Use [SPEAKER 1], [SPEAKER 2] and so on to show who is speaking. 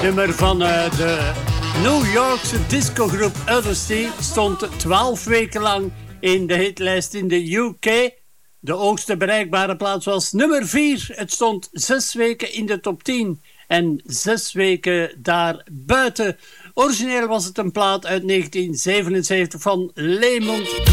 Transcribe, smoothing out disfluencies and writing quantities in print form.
[SPEAKER 1] nummer van de New Yorkse discogroep Odyssey stond 12 weken lang in de hitlijst in de UK. De hoogste bereikbare plaats was nummer 4. Het stond 6 weken in de top 10 en 6 weken daarbuiten. Origineel was het een plaat uit 1977 van Lemond